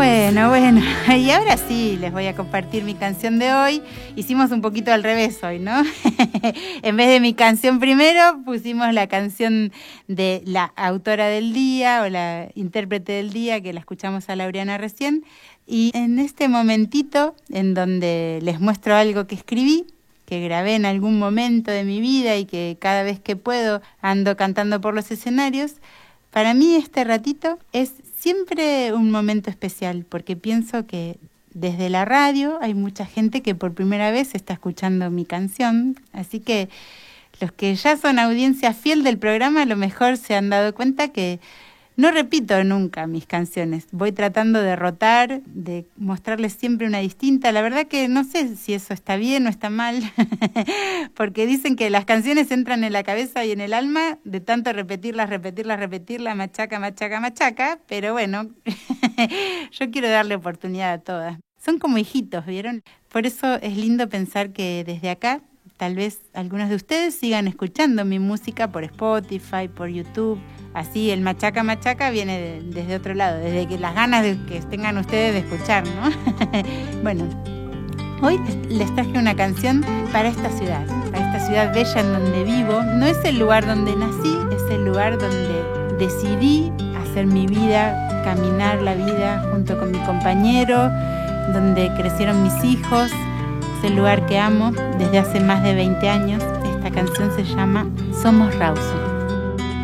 Bueno, y ahora sí les voy a compartir mi canción de hoy. Hicimos un poquito al revés hoy, ¿no? En vez de mi canción primero, pusimos la canción de la autora del día o la intérprete del día, que la escuchamos a Laureana recién. Y en este momentito, en donde les muestro algo que escribí, que grabé en algún momento de mi vida y que cada vez que puedo ando cantando por los escenarios, para mí este ratito es siempre un momento especial, porque pienso que desde la radio hay mucha gente que por primera vez está escuchando mi canción, así que los que ya son audiencia fiel del programa a lo mejor se han dado cuenta que no repito nunca mis canciones, voy tratando de rotar, de mostrarles siempre una distinta. La verdad que no sé si eso está bien o está mal, porque dicen que las canciones entran en la cabeza y en el alma de tanto repetirlas, machaca, pero bueno, yo quiero darle oportunidad a todas. Son como hijitos, ¿vieron? Por eso es lindo pensar que desde acá, tal vez algunos de ustedes sigan escuchando mi música por Spotify, por YouTube. Así el machaca viene desde otro lado, desde que las ganas de que tengan ustedes de escuchar, ¿no? Bueno, hoy les traje una canción para esta ciudad bella en donde vivo. No es el lugar donde nací, es el lugar donde decidí hacer mi vida, caminar la vida junto con mi compañero, donde crecieron mis hijos. Es el lugar que amo desde hace más de 20 años. Esta canción se llama Somos Rawson.